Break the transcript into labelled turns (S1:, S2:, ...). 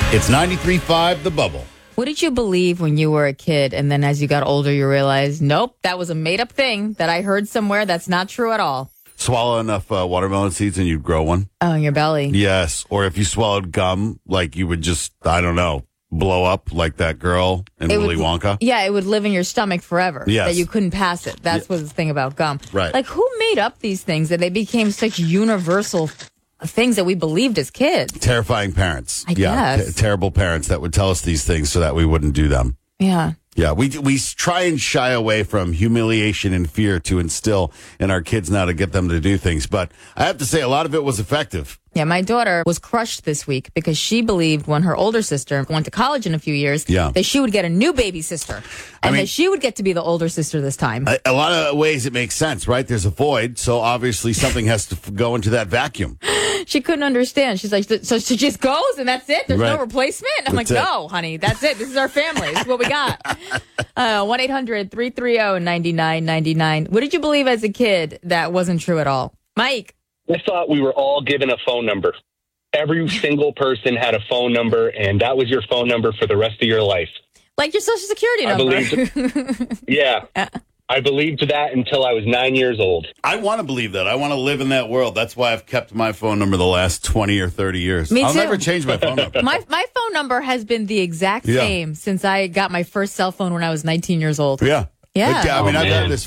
S1: It's 93.5 The Bubble.
S2: What did you believe when you were a kid, and then as you got older, you realized, nope, that was a made-up thing that I heard somewhere that's not true at all?
S1: Swallow enough watermelon seeds and you'd grow one?
S2: Oh, in your belly.
S1: Yes. Or if you swallowed gum, like you would just, I don't know, blow up like that girl in Willy Wonka?
S2: Yeah, it would live in your stomach forever.
S1: Yes.
S2: That you couldn't pass it. That's what's the thing about gum.
S1: Right.
S2: Like, who made up these things that they became such universal things that we believed as kids?
S1: Terrifying parents.
S2: I guess.
S1: Terrible parents that would tell us these things so that we wouldn't do them.
S2: Yeah.
S1: Yeah, we try and shy away from humiliation and fear to instill in our kids now to get them to do things. But I have to say, a lot of it was effective.
S2: Yeah, my daughter was crushed this week because she believed when her older sister went to college in a few years that she would get a new baby sister. And that she would get to be the older sister this time.
S1: A lot of ways it makes sense, right? There's a void, so obviously something has to go into that vacuum.
S2: She couldn't understand. She's like, so she just goes and that's it? There's no replacement? I'm like, no, honey, that's it. This is our family. This is what we got. 1-800-330-9999. What did you believe as a kid that wasn't true at all? Mike.
S3: I thought we were all given a phone number. Every single person had a phone number, and that was your phone number for the rest of your life.
S2: Like your social security number.
S3: Yeah. I believed that until I was 9 years old.
S1: I want to believe that. I want to live in that world. That's why I've kept my phone number the last 20 or 30 years.
S2: Me
S1: I'll
S2: too.
S1: never change my phone number.
S2: My phone number has been the exact same since I got my first cell phone when I was 19 years old.
S1: Yeah.
S2: Yeah.
S1: I mean, I've had this